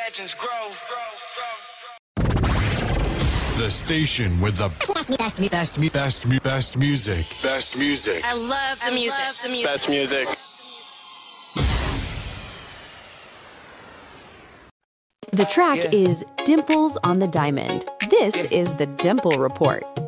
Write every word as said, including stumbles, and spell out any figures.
legends grow. The station with the best, best, best, best, best music. Best music. I love the I music. Love the music. Best music. The track yeah. is Dimples on the Diamond. This yeah. is the Dimple Report.